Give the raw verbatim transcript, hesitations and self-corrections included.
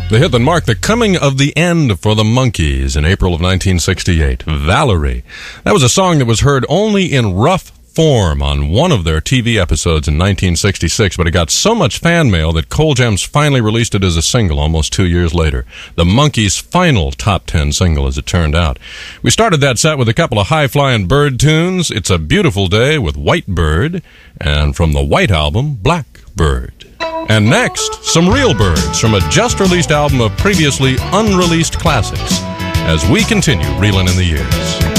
The hit that marked the coming of the end for the Monkees in April of nineteen sixty-eight, Valerie. That was a song that was heard only in rough form on one of their T V episodes in nineteen sixty-six, but it got so much fan mail that Coal Gems finally released it as a single almost two years later. The Monkees' final top ten single, as it turned out. We started that set with a couple of high-flying Bird tunes. It's a Beautiful Day with White Bird, and from the White Album, Black Bird. And next, some real birds from a just-released album of previously unreleased classics as we continue reeling in the years.